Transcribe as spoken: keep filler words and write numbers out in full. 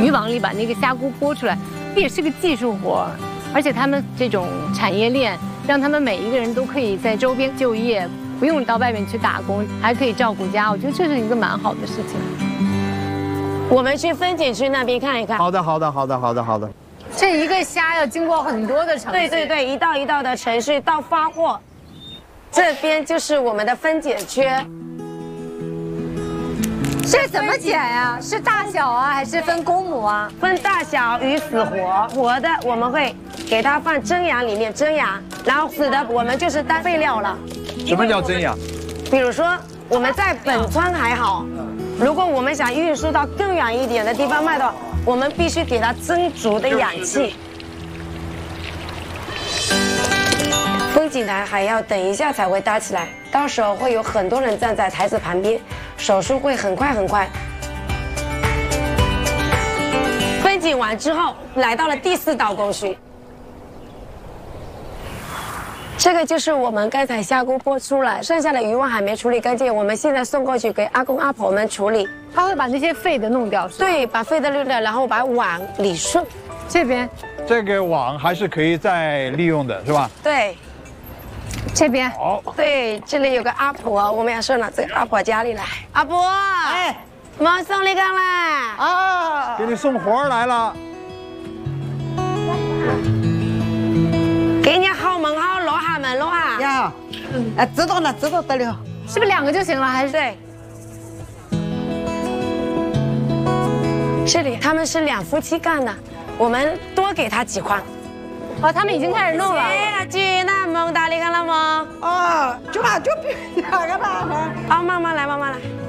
渔网里把那个虾菇剥出来，这也是个技术活，而且他们这种产业链，让他们每一个人都可以在周边就业，不用到外面去打工，还可以照顾家，我觉得这是一个蛮好的事情。 我们去风景区那边看一看。 好的，好的，好的，好的，好的。 这一个虾要经过很多的程序。 对对对，一道一道的程序到发货。这边就是我们的分拣区。 这怎么剪呀？是大小啊，还是分公母啊？ 分大小与死活，活的我们会给它放蒸阳里面蒸阳，然后死的我们就是当废料了。 什么叫蒸阳？ 比如说我们在本村还好，如果我们想运输到更远一点的地方卖的话，我们必须给它增足的氧气。风景台还要等一下才会搭起来，到时候会有很多人站在台子旁边，手术会很快很快。风景完之后，来到了第四道工序。这个就是我们刚才虾菇剥出来，剩下的渔网还没处理干净，我们现在送过去给阿公阿婆们处理。 他会把那些废的弄掉，是吧？ 对，把废的滤掉，然后把网理顺。 这边， 这个网还是可以再利用的，是吧？ 对。 这边好， 对，这里有个阿婆，我们要送到这个阿婆家里来。阿婆，哎，毛送你干啦！ 啊，给你送活儿来了。 给你好门好，落下门落下。 呀，哎，知道了，知道得了。 是不是两个就行了？还是？ 对。这里他们是两夫妻干的，我们多给他几筐。 哦，他们已经开始弄了。 去那蒙大，你看了吗？ 哦，就嘛就别那个啦。 好，妈妈来，妈妈来。